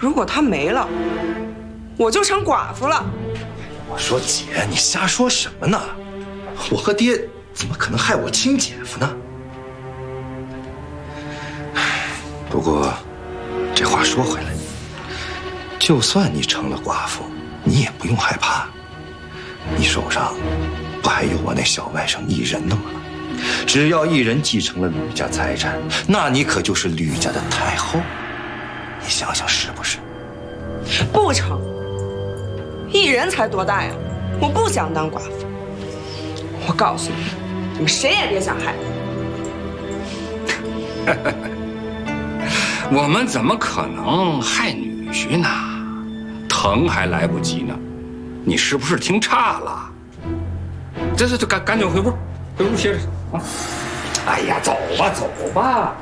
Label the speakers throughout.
Speaker 1: 如果他没了，我就成寡妇了。
Speaker 2: 我说姐，你瞎说什么呢？我和爹怎么可能害我亲姐夫呢？不过，这话说回来，就算你成了寡妇，你也不用害怕。你手上不还有我那小外甥异人呢吗？只要异人继承了吕家财产，那你可就是吕家的太后。你想想是不是？
Speaker 1: 不成，异人才多大呀？我不想当寡妇。我告诉你，你们谁也别想害我。
Speaker 3: 我们怎么可能害女婿呢？疼还来不及呢，你是不是听差了？这赶紧回屋，回屋歇着啊！哎呀，走吧走吧。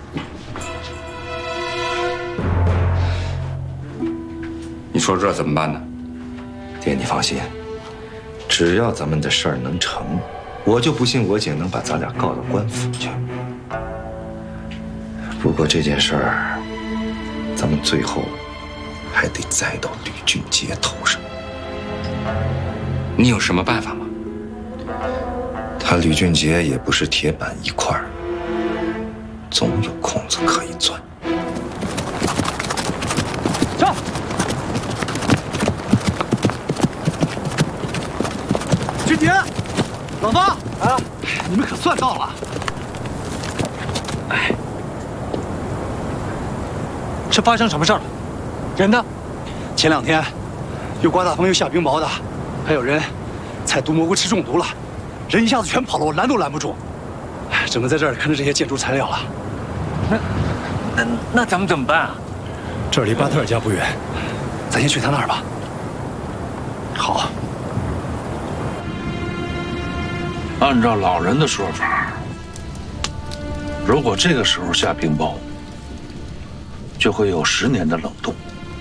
Speaker 3: 你说这怎么办呢？
Speaker 2: 爹，你放心，只要咱们的事儿能成，我就不信我姐能把咱俩告到官府去。不过这件事儿，咱们最后还得栽到吕俊杰头上。
Speaker 3: 你有什么办法吗？
Speaker 2: 他吕俊杰也不是铁板一块儿，总有空子可以钻。
Speaker 4: 上！俊杰，老方啊，你们可算到了。哎，这发生什么事儿了？人呢？前2天又刮大风又下冰雹的，还有人采毒蘑菇吃中毒了，人一下子全跑了，我拦都拦不住。只能在这儿看着这些建筑材料了。
Speaker 5: 那咱们怎么办啊？
Speaker 4: 这儿离巴特尔家不远，咱先去他那儿吧。好。
Speaker 5: 按照老人的说法，如果这个时候下冰雹，就会有10年的冷冻。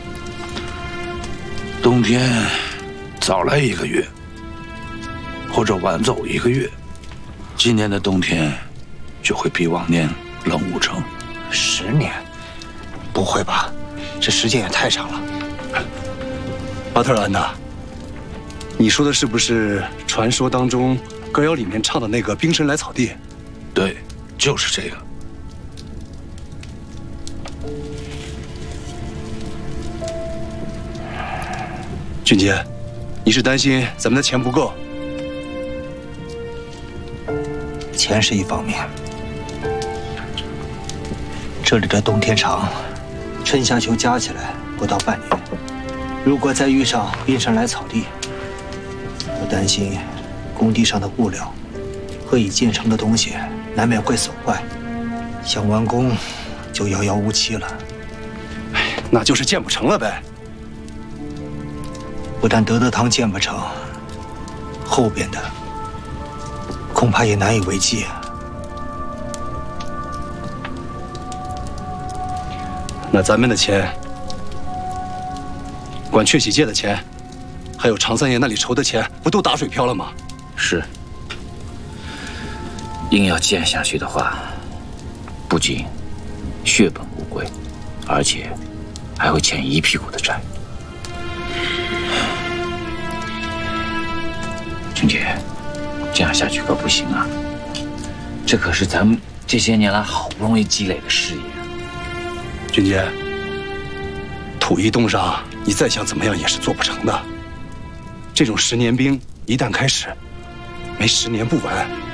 Speaker 5: 冬天早来1个月，或者晚走1个月，今年的冬天就会比往年冷5成。
Speaker 6: 10年？不会吧？这时间也太长了。
Speaker 4: 巴特尔安娜，你说的是不是传说当中歌谣里面唱的那个冰神来草地？
Speaker 5: 对，就是这个。
Speaker 4: 俊杰，你是担心咱们的钱不够？
Speaker 6: 钱是一方面，这里的冬天长，春夏秋加起来不到半年。如果再遇上冰神来草地，我担心工地上的物料和已建成的东西难免会损坏，想完工就遥遥无期了。
Speaker 4: 那就是建不成了呗。
Speaker 6: 不但德德堂建不成，后边的恐怕也难以为继。
Speaker 4: 那咱们的钱，管雀喜借的钱，还有常三爷那里筹的钱，不都打水漂了吗？
Speaker 7: 是。硬要建下去的话，不仅血本无归，而且还会欠一屁股的债。俊杰，这样下去可不行啊！这可是咱们这些年来好不容易积累的事业。
Speaker 4: 俊杰，土一冻上，你再想怎么样也是做不成的。这种10年兵一旦开始，没10年不完。